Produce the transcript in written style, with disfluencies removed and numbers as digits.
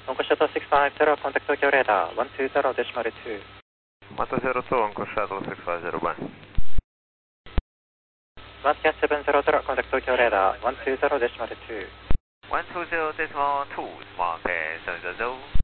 Uncle Shuttle 650, contact Tokyo radar 120.2. Mata 02, Uncle Shuttle 650, bye. Vascat 700, contact Tokyo radar 120.2. 120.2, Mark 700.